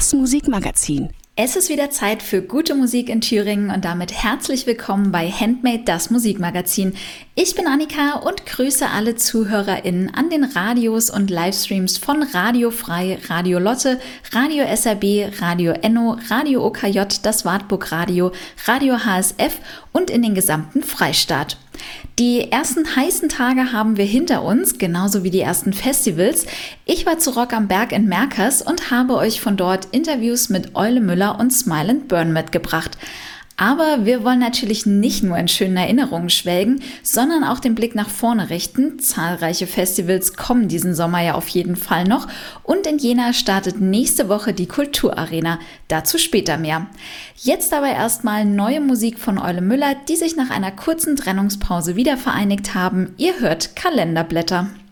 das Musikmagazin. Es ist wieder Zeit für gute Musik in Thüringen und damit herzlich willkommen bei Handmade, das Musikmagazin. Ich bin Annika und grüße alle ZuhörerInnen an den Radios und Livestreams von Radio Frei, Radio Lotte, Radio SRB, Radio Enno, Radio OKJ, das Wartburg Radio, Radio HSF und in den gesamten Freistaat. Die ersten heißen Tage haben wir hinter uns, genauso wie die ersten Festivals. Ich war zu Rock am Berg in Merkers und habe euch von dort Interviews mit Eule Müller und Smile & Burn mitgebracht. Aber wir wollen natürlich nicht nur in schönen Erinnerungen schwelgen, sondern auch den Blick nach vorne richten. Zahlreiche Festivals kommen diesen Sommer ja auf jeden Fall noch und in Jena startet nächste Woche die Kulturarena. Dazu später mehr. Jetzt aber erstmal neue Musik von Eule Müller, die sich nach einer kurzen Trennungspause wieder vereinigt haben. Ihr hört Kalenderblätter.